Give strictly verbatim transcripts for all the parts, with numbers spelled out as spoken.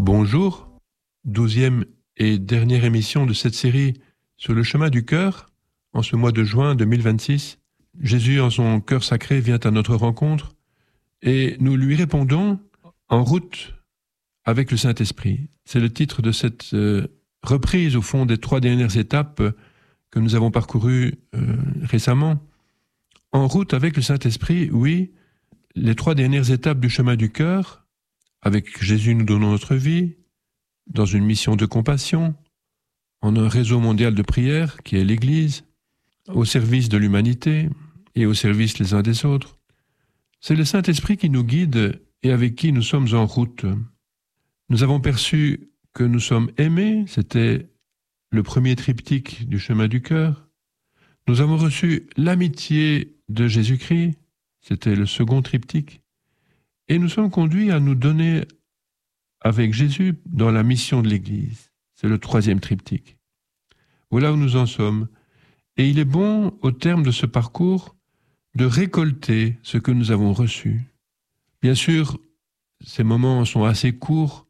Bonjour, douzième et dernière émission de cette série sur le chemin du cœur. En ce mois de juin deux mille vingt-six, Jésus en son cœur sacré vient à notre rencontre et nous lui répondons en route avec le Saint-Esprit. C'est le titre de cette euh, reprise au fond des trois dernières étapes que nous avons parcourues euh, récemment. En route avec le Saint-Esprit, oui, les trois dernières étapes du chemin du cœur. Avec Jésus, nous donnons notre vie, dans une mission de compassion, en un réseau mondial de prière qui est l'Église, au service de l'humanité et au service les uns des autres. C'est le Saint-Esprit qui nous guide et avec qui nous sommes en route. Nous avons perçu que nous sommes aimés, c'était le premier triptyque du chemin du cœur. Nous avons reçu l'amitié de Jésus-Christ, c'était le second triptyque. Et nous sommes conduits à nous donner avec Jésus dans la mission de l'Église. C'est le troisième triptyque. Voilà où nous en sommes. Et il est bon, au terme de ce parcours, de récolter ce que nous avons reçu. Bien sûr, ces moments sont assez courts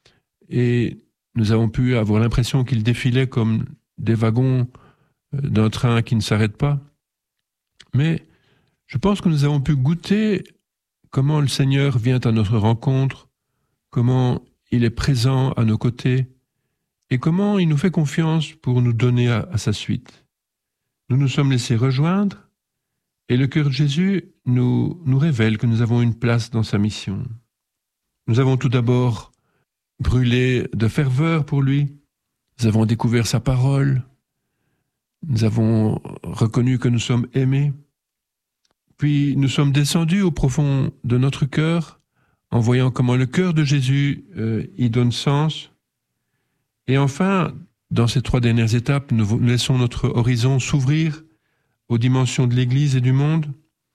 et nous avons pu avoir l'impression qu'ils défilaient comme des wagons d'un train qui ne s'arrête pas. Mais je pense que nous avons pu goûter comment le Seigneur vient à notre rencontre, comment il est présent à nos côtés et comment il nous fait confiance pour nous donner à, à sa suite. Nous nous sommes laissés rejoindre et le cœur de Jésus nous, nous révèle que nous avons une place dans sa mission. Nous avons tout d'abord brûlé de ferveur pour lui, nous avons découvert sa parole, nous avons reconnu que nous sommes aimés. Puis nous sommes descendus au profond de notre cœur en voyant comment le cœur de Jésus euh, y donne sens. Et enfin, dans ces trois dernières étapes, nous laissons notre horizon s'ouvrir aux dimensions de l'Église et du monde.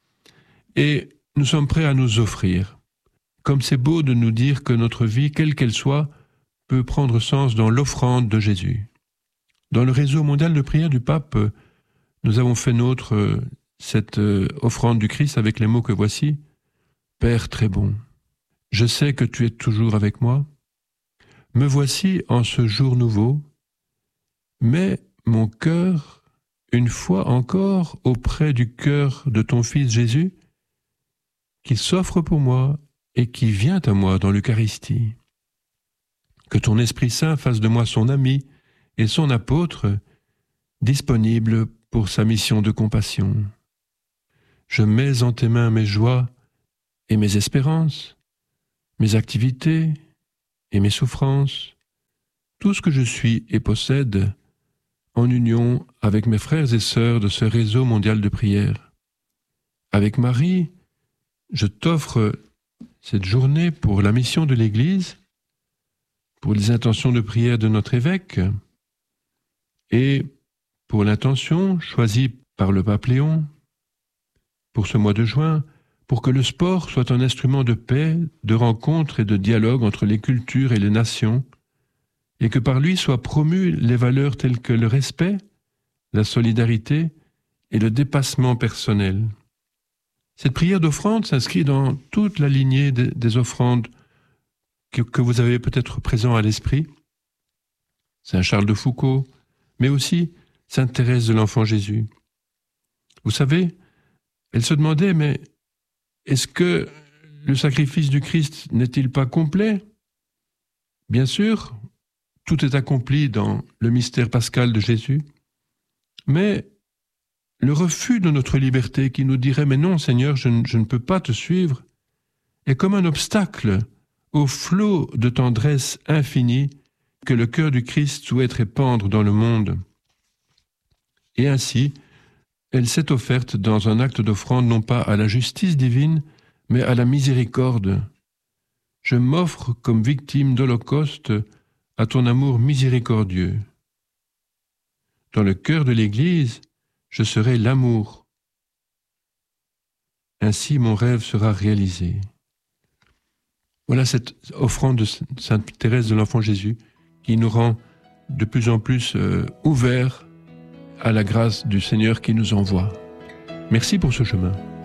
Et nous sommes prêts à nous offrir. Comme c'est beau de nous dire que notre vie, quelle qu'elle soit, peut prendre sens dans l'offrande de Jésus. Dans le réseau mondial de prière du pape, nous avons fait nôtre euh, cette euh, offrande du Christ avec les mots que voici. « Père très bon, je sais que tu es toujours avec moi. Me voici en ce jour nouveau, mais mon cœur, une fois encore, auprès du cœur de ton Fils Jésus, qui s'offre pour moi et qui vient à moi dans l'Eucharistie. Que ton Esprit Saint fasse de moi son ami et son apôtre, disponible pour sa mission de compassion. Je mets en tes mains mes joies et mes espérances, mes activités et mes souffrances, tout ce que je suis et possède, en union avec mes frères et sœurs de ce réseau mondial de prière. Avec Marie, je t'offre cette journée pour la mission de l'Église, pour les intentions de prière de notre évêque et pour l'intention choisie par le pape Léon, pour ce mois de juin, pour que le sport soit un instrument de paix, de rencontre et de dialogue entre les cultures et les nations, et que par lui soient promues les valeurs telles que le respect, la solidarité et le dépassement personnel. Cette prière d'offrande s'inscrit dans toute la lignée des, des offrandes que, que vous avez peut-être présent à l'esprit. Saint Charles de Foucauld, mais aussi Sainte Thérèse de l'Enfant Jésus. Vous savez, elle se demandait, mais est-ce que le sacrifice du Christ n'est-il pas complet ? Bien sûr, tout est accompli dans le mystère pascal de Jésus, mais le refus de notre liberté qui nous dirait « mais non, Seigneur, je ne, je ne peux pas te suivre » est comme un obstacle au flot de tendresse infinie que le cœur du Christ souhaite répandre dans le monde. Et ainsi, elle s'est offerte dans un acte d'offrande non pas à la justice divine, mais à la miséricorde. Je m'offre comme victime d'Holocauste à ton amour miséricordieux. Dans le cœur de l'Église, je serai l'amour. Ainsi mon rêve sera réalisé. Voilà cette offrande de Sainte Thérèse de l'Enfant Jésus qui nous rend de plus en plus euh, ouverts à la grâce du Seigneur qui nous envoie. Merci pour ce chemin.